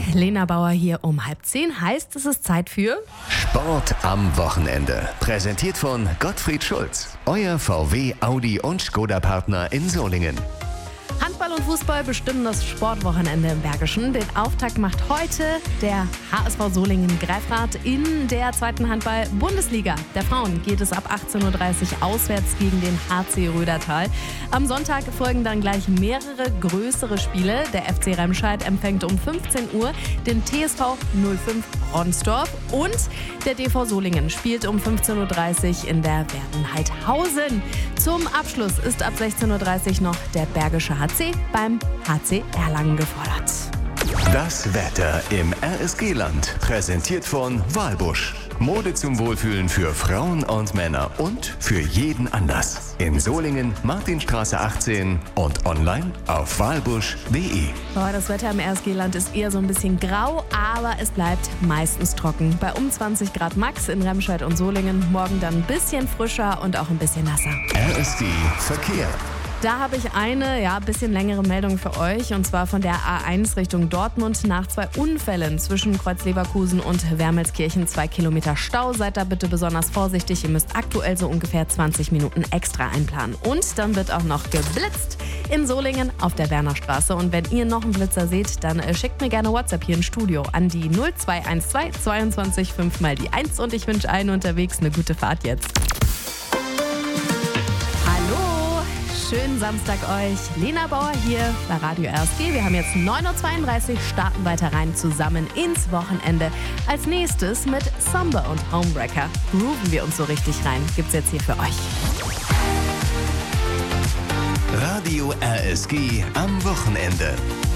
Lena Bauer hier um 9:30. Heißt, es ist Zeit für Sport am Wochenende. Präsentiert von Gottfried Schulz. Euer VW, Audi und Skoda-Partner in Solingen. Handball und Fußball bestimmen das Sportwochenende im Bergischen. Den Auftakt macht heute der HSV Solingen-Greifrath in der zweiten Handball-Bundesliga. Der Frauen geht es ab 18:30 Uhr auswärts gegen den HC Rödertal. Am Sonntag folgen dann gleich mehrere größere Spiele. Der FC Remscheid empfängt um 15 Uhr den TSV 05 Ronsdorf und der DV Solingen spielt um 15:30 Uhr in der Werdenheidhausen. Zum Abschluss ist ab 16:30 Uhr noch der Bergische HC beim HC Erlangen gefordert. Das Wetter im RSG-Land. Präsentiert von Walbusch. Mode zum Wohlfühlen für Frauen und Männer und für jeden Anlass. In Solingen, Martinstraße 18 und online auf walbusch.de. Das Wetter im RSG-Land ist eher so ein bisschen grau, aber es bleibt meistens trocken. Bei um 20 Grad max in Remscheid und Solingen. Morgen dann ein bisschen frischer und auch ein bisschen nasser. RSG Verkehr. Da habe ich eine, bisschen längere Meldung für euch. Und zwar von der A1 Richtung Dortmund. Nach 2 Unfällen zwischen Kreuz Leverkusen und Wermelskirchen 2 Kilometer Stau. Seid da bitte besonders vorsichtig. Ihr müsst aktuell so ungefähr 20 Minuten extra einplanen. Und dann wird auch noch geblitzt in Solingen auf der Wernerstraße. Und wenn ihr noch einen Blitzer seht, dann schickt mir gerne WhatsApp hier ins Studio an die 0212 22 5 mal die 1. Und ich wünsche allen unterwegs eine gute Fahrt jetzt. Schönen Samstag euch. Lena Bauer hier bei Radio RSG. Wir haben jetzt 9:32 Uhr, starten weiter rein zusammen ins Wochenende. Als nächstes mit Samba und Homewrecker. Grooven wir uns so richtig rein. Gibt's jetzt hier für euch. Radio RSG am Wochenende.